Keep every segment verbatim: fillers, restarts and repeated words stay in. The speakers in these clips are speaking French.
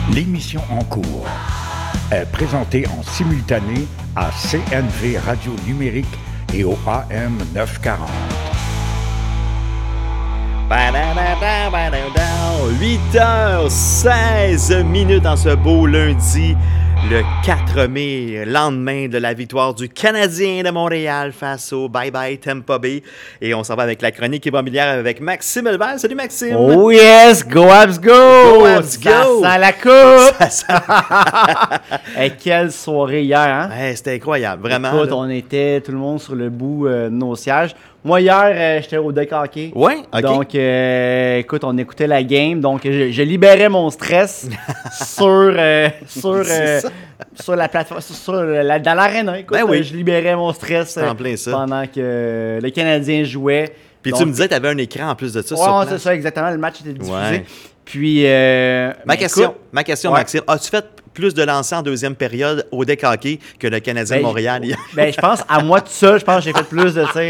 L'émission en cours est présentée en simultané à C N V Radio Numérique et au A M neuf cent quarante. huit heures seize minutes dans ce beau lundi, le quatre mai, lendemain de la victoire du Canadien de Montréal face au Bye Bye Tampa Bay. Et on s'en va avec la chronique immobilière avec Maxime Elbert. Salut Maxime! Oh yes! Go Habs go! Go Habs Ça go! sent la coupe! Ça sent- Et quelle soirée hier, hein? Ouais, c'était incroyable, vraiment. Écoute, là. on était tout le monde sur le bout euh, de nos sièges. Moi, hier, euh, j'étais au deck hockey. Ouais, ok. Donc, euh, écoute, on écoutait la game. Donc, je, je libérais mon stress sur, euh, sur, C'est euh, ça. sur la plateforme, sur, sur la, dans l'aréna. Écoute, Ben oui. euh, je libérais mon stress C'est en euh, plein ça. pendant que euh, le Canadien jouait. Puis Donc, tu me disais que tu avais un écran en plus de ça ouais, sur ouais, place. c'est ça, exactement. Le match était diffusé. Ouais. Puis, euh, Ma ben, question, écoute, ma question ouais. Maxime, as-tu fait plus de lancers en deuxième période au deck hockey que le Canadien Ben, de Montréal je- hier? Ben, je pense, à moi tout seul, je pense que j'ai fait plus de tirs.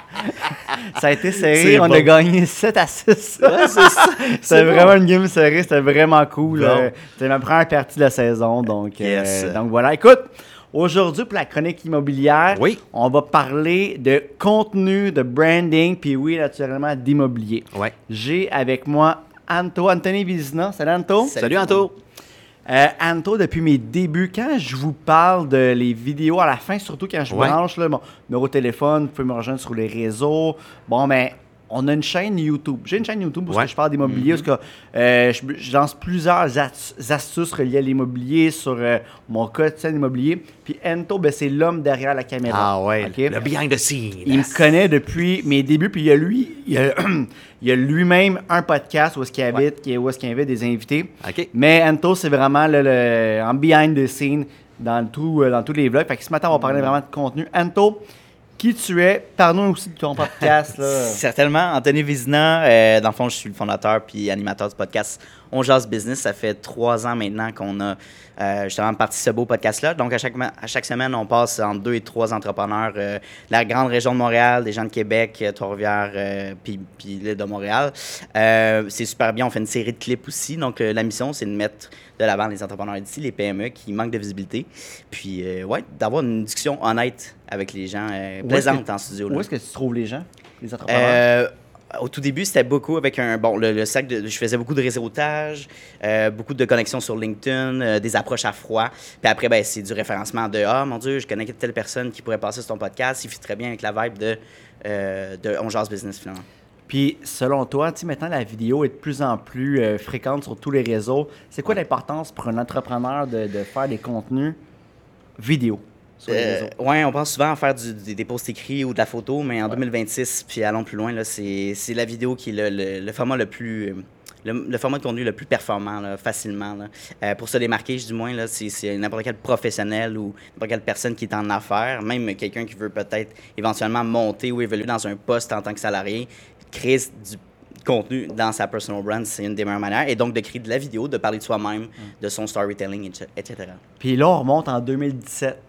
Ça a été serré. C'est On bon. a gagné sept à six. Ouais, c'est ça. C'était C'est bon. vraiment une game serrée. C'était vraiment cool. Bon. Euh, C'était ma première partie de la saison. Donc, euh, Yes. donc voilà. Écoute, aujourd'hui, pour la chronique immobilière, Oui. on va parler de contenu, de branding, puis oui, naturellement, d'immobilier. Ouais. J'ai avec moi Anto, Anthony Vizina. Salut Anto. Salut Anto. Euh, Anto, depuis mes débuts, quand je vous parle de les vidéos à la fin, surtout quand je Ouais. branche là, mon numéro de téléphone, vous pouvez me rejoindre sur les réseaux. Bon, ben, on a une chaîne YouTube. J'ai une chaîne YouTube où Ouais. je parle d'immobilier, parce que euh, je, je lance plusieurs as- astuces reliées à l'immobilier sur euh, mon quotidien immobilier. Puis Anto, ben, c'est l'homme derrière la caméra. Ah ouais, OK? le behind the scenes. Il me connaît depuis mes débuts, puis il y a lui, il y a, il y a lui-même un podcast où est-ce qu'il habite, qui est- où est-ce qu'il invite des invités. OK. Mais Anto, c'est vraiment le, le- en behind the scene dans, le tout, euh, dans tous les vlogs. Fait que ce matin, on va parler vraiment de contenu. Anto, qui tu es? Parle-nous aussi de ton podcast. Là. Certainement. Anthony Vizina, euh, dans le fond, je suis le fondateur puis animateur du podcast On Jase Business. Ça fait trois ans maintenant qu'on a euh, justement parti ce beau podcast-là. Donc, à chaque, ma- à chaque semaine, on passe entre deux et trois entrepreneurs euh, de la grande région de Montréal, des gens de Québec, euh, Trois-Rivières, euh, puis, puis l'île de Montréal. Euh, c'est super bien. On fait une série de clips aussi. Donc, euh, la mission, c'est de mettre de l'avant les entrepreneurs d'ici, les P M E qui manquent de visibilité. Puis, euh, ouais, d'avoir une discussion honnête avec les gens, euh, Où est-ce plaisante que- en studio. là. Où est-ce que tu trouves les gens, les entrepreneurs? Euh, au tout début, c'était beaucoup avec un bon le, le sac de, je faisais beaucoup de réseautage, euh, beaucoup de connexions sur LinkedIn, euh, des approches à froid. Puis après, ben c'est du référencement de ah mon Dieu, je connais telle personne qui pourrait passer sur ton podcast, il fit très bien avec la vibe de euh, de On Jase Business finalement. Puis, selon toi, tu sais, maintenant, la vidéo est de plus en plus euh, fréquente sur tous les réseaux. C'est quoi l'importance pour un entrepreneur de, de faire des contenus vidéo sur les Euh, réseaux? ouais, on pense souvent à faire du- des, des posts écrits ou de la photo, mais en deux mille vingt-six, puis allons plus loin, là, c'est, c'est la vidéo qui est le, le- le format le plus. euh, Le, le format de contenu le plus performant, là, facilement. Là. Euh, pour se démarquer, du moins, là, c'est, c'est n'importe quel professionnel ou n'importe quelle personne qui est en affaires, même quelqu'un qui veut peut-être éventuellement monter ou évoluer dans un poste en tant que salarié, créer du contenu dans sa personal brand, c'est une des meilleures manières. Et donc, de créer de la vidéo, de parler de soi-même, de son storytelling, et cetera. Puis là, on remonte en deux mille dix-sept.